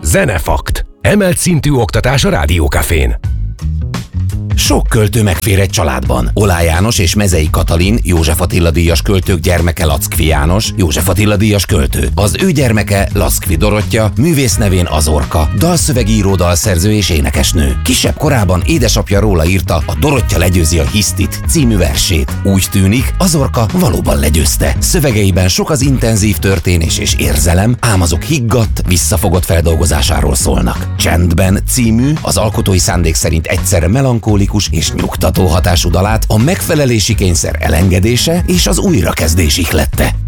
Zenefakt. Emelt szintű oktatás a Rádiókafén. Sok költő megfér egy családban. Oláh János és Mezei Katalin, József Attila díjas költők gyermeke Lackfi János, József Attila díjas költő. Az ő gyermeke Lackfi Dorottya, művész nevén Azorka, dalszövegíró, dalszerző és énekesnő. Kisebb korában édesapja róla írta a Dorottya legyőzi a hisztit című versét. Úgy tűnik, Azorka valóban legyőzte. Szövegeiben sok az intenzív történés és érzelem, ám azok higgadt, visszafogott feldolgozásáról szólnak. Csendben című, az alkotói szándék szerint egyszerre melankólikus és nyugtató hatású dalát a megfelelési kényszer elengedése és az újrakezdés ihlette.